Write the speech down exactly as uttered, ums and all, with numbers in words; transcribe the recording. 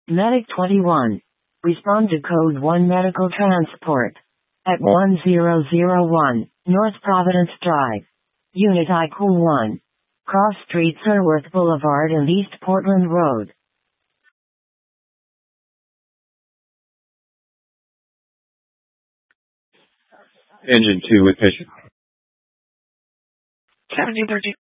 Medic twenty-one. Respond to Code one Medical Transport. At one zero zero one, North Providence Drive. Unit I Q one. Cross Street Sirworth Boulevard and East Portland Road. Engine two with patient. seventeen thirteen.